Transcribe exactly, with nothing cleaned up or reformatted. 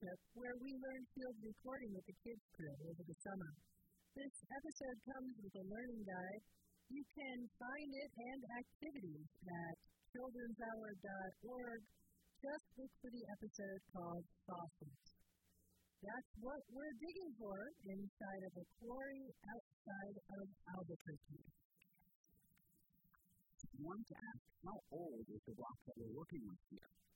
Fellowship, where we learn field recording with the Kids Crew over the summer. This episode comes with a learning guide. You can find it and activities at children's hour dot org. Just look for the episode called Fossils. That's what we're digging for inside of a quarry outside of Albuquerque. I wanted to ask, how old is the rock that we're working with here?